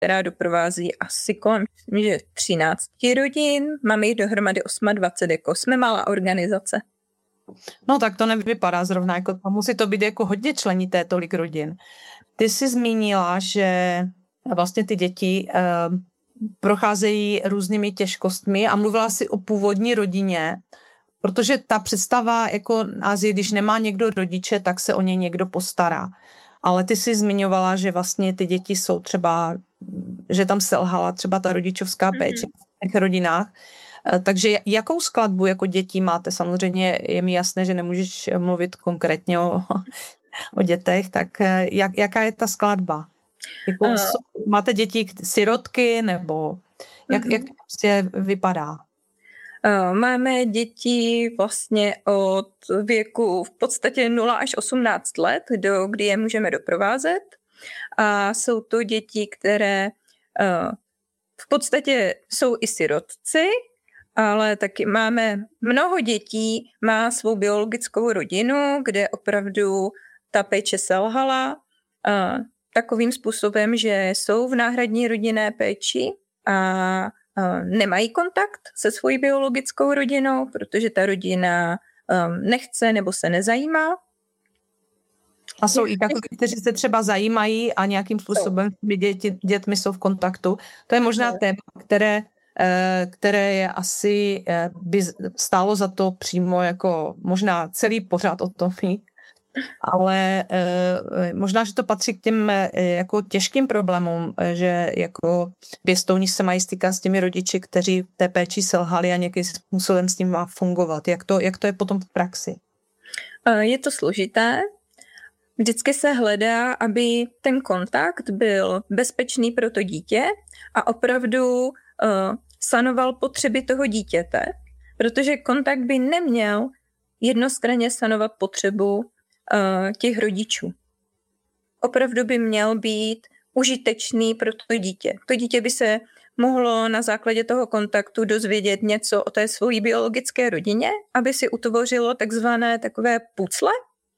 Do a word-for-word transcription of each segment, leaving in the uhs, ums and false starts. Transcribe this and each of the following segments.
která doprovází asi kolem, myslím, že třináct rodin. Máme jich dohromady dvacet osm, jako jsme malá organizace. No tak to nevypadá zrovna, jako musí to být jako hodně členité tolik rodin. Ty jsi zmínila, že vlastně ty děti eh, procházejí různými těžkostmi a mluvila jsi o původní rodině, protože ta představa jako Asie, když nemá někdo rodiče, tak se o ně někdo postará. Ale ty jsi zmiňovala, že vlastně ty děti jsou třeba, že tam selhala třeba ta rodičovská péče mm-hmm. v těch rodinách. Takže jakou skladbu jako dětí máte? Samozřejmě je mi jasné, že nemůžeš mluvit konkrétně o, o dětech, tak jak, jaká je ta skladba? Jako, uh. Máte děti sirotky nebo jak, mm-hmm. jak to prostě vypadá? Máme děti vlastně od věku v podstatě nula až osmnáct let, do kdy je můžeme doprovázet. A jsou to děti, které v podstatě jsou i sirotci, ale taky máme mnoho dětí, má svou biologickou rodinu, kde opravdu ta péče selhala takovým způsobem, že jsou v náhradní rodinné péči a nemají kontakt se svojí biologickou rodinou, protože ta rodina um, nechce nebo se nezajímá. A jsou i takový, kteří se třeba zajímají a nějakým způsobem s těmi děti, dětmi jsou v kontaktu. To je možná téma, které, které je asi by stálo za to přímo jako možná celý pořád o tom mít. Ale e, možná, že to patří k těm e, jako těžkým problémům, e, že jako pěstouni se mají stýkat s těmi rodiči, kteří té péči selhali a nějakým způsobem s tím má fungovat. Jak to, jak to je potom v praxi? Je to složité. Vždycky se hledá, aby ten kontakt byl bezpečný pro to dítě a opravdu uh, sanoval potřeby toho dítěte, protože kontakt by neměl jednostranně sanovat potřebu těch rodičů. Opravdu by měl být užitečný pro to dítě. To dítě by se mohlo na základě toho kontaktu dozvědět něco o té svojí biologické rodině, aby si utvořilo takzvané takové pucle,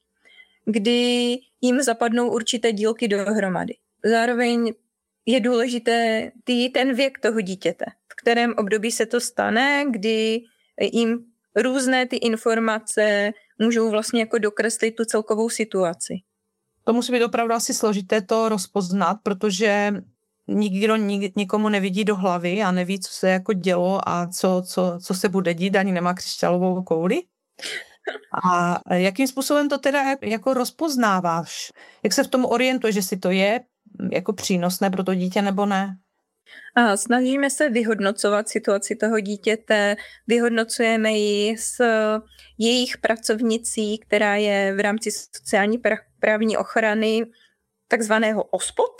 kdy jim zapadnou určité dílky dohromady. Zároveň je důležité tý, ten věk toho dítěte, v kterém období se to stane, kdy jim různé ty informace můžou vlastně jako dokreslit tu celkovou situaci. To musí být opravdu asi složité to rozpoznat, protože nikdo nik, nikomu nevidí do hlavy a neví, co se jako dělo a co, co, co se bude dít, ani nemá křišťálovou kouli. A jakým způsobem to teda jako rozpoznáváš? Jak se v tom orientuješ, jestli to je jako přínosné pro to dítě nebo ne? A snažíme se vyhodnocovat situaci toho dítěte, vyhodnocujeme ji s jejich pracovnicí, která je v rámci sociální právní ochrany takzvaného OSPOD.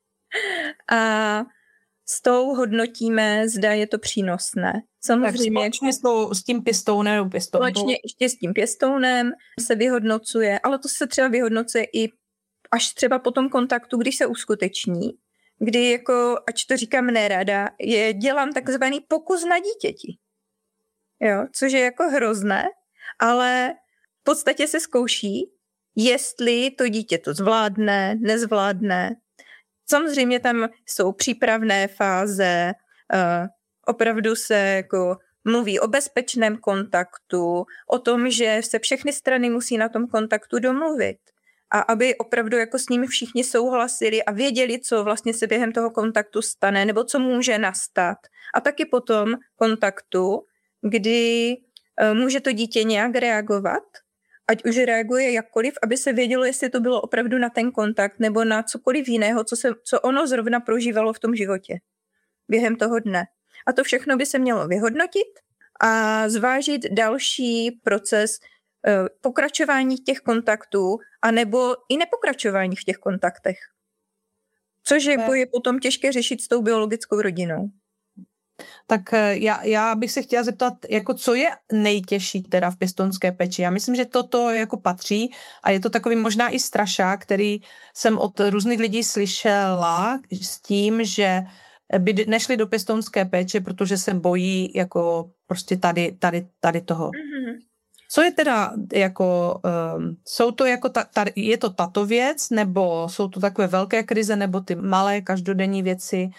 A s tou hodnotíme, zda je to přínosné. Samozřejmě společně s, s tím pěstounem, pěstounem. Společně ještě s tím pěstounem se vyhodnocuje, ale to se třeba vyhodnocuje i až třeba po tom kontaktu, když se uskuteční, kdy jako, ač to říkám nerada, je dělám takzvaný pokus na dítěti. Jo, což je jako hrozné, ale v podstatě se zkouší, jestli to dítě to zvládne, nezvládne. Samozřejmě tam jsou přípravné fáze, uh, opravdu se jako mluví o bezpečném kontaktu, o tom, že se všechny strany musí na tom kontaktu domluvit. A aby opravdu jako s nimi všichni souhlasili a věděli, co vlastně se během toho kontaktu stane, nebo co může nastat. A taky potom kontaktu, kdy uh, může to dítě nějak reagovat, ať už reaguje jakkoliv, aby se vědělo, jestli to bylo opravdu na ten kontakt nebo na cokoliv jiného, co, se, co ono zrovna prožívalo v tom životě během toho dne. A to všechno by se mělo vyhodnotit a zvážit další proces uh, pokračování těch kontaktů anebo i nepokračování v těch kontaktech. Což je, je potom těžké řešit s tou biologickou rodinou. Tak já, já bych se chtěla zeptat, jako co je nejtěžší teda v pěstounské péči. Já myslím, že toto jako patří a je to takový možná i strašák, který jsem od různých lidí slyšela s tím, že by nešli do pěstounské péče, protože se bojí jako prostě tady, tady, tady toho. Mm-hmm. Co je teda jako, um, jsou to jako, ta, ta, je to tato věc, nebo jsou to takové velké krize, nebo ty malé každodenní věci,